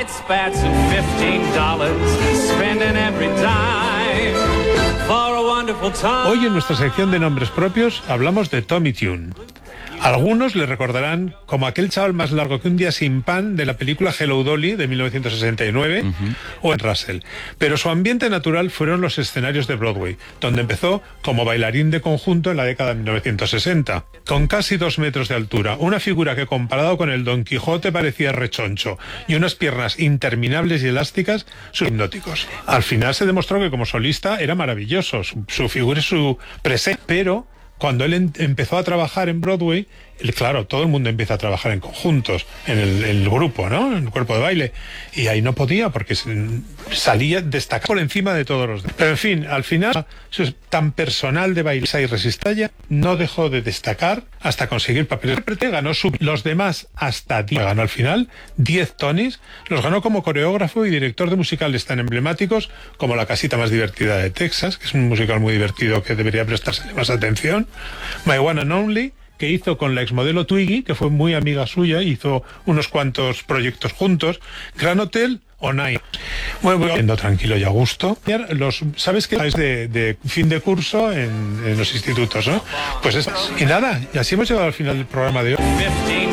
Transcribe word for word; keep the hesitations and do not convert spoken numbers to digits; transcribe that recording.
white spats and fifteen dollars, spending every dime for a wonderful time. Hoy en nuestra sección de nombres propios hablamos de Tommy Tune. Algunos le recordarán como aquel chaval más largo que un día sin pan de la película Hello Dolly de mil novecientos sesenta y nueve, uh-huh. o en Russell. Pero su ambiente natural fueron los escenarios de Broadway, donde empezó como bailarín de conjunto en la década de mil novecientos sesenta. Con casi dos metros de altura, una figura que comparado con el Don Quijote parecía rechoncho y unas piernas interminables y elásticas, son hipnóticos. Al final se demostró que como solista era maravilloso, su, su figura y su presencia, pero cuando él en, empezó a trabajar en Broadway, él, claro, todo el mundo empieza a trabajar en conjuntos, en el, en el grupo, ¿no? En el cuerpo de baile. Y ahí no podía porque salía destacado por encima de todos los demás. Pero en fin, al final, tan personal de baile y resistencia, no dejó de destacar hasta conseguir papeles. Ganó su, los demás hasta diez. Ganó al final diez Tonys. Los ganó como coreógrafo y director de musicales tan emblemáticos como La casita más divertida de Texas, que es un musical muy divertido que debería prestarse más atención. My One and Only, que hizo con la exmodelo Twiggy, que fue muy amiga suya, hizo unos cuantos proyectos juntos. Gran Hotel o Night. Bueno, bueno, yendo tranquilo y a gusto. Los, ¿sabes qué? Es de, de fin de curso en, en los institutos, ¿no? Pues es, y nada, y así hemos llegado al final del programa de hoy.